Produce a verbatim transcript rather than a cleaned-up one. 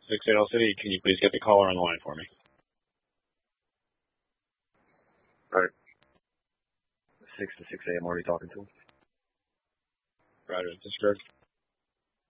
six eight L City, can you please get the caller on the line for me? Right. six to six A M already talking to him. Roger, this is Greg.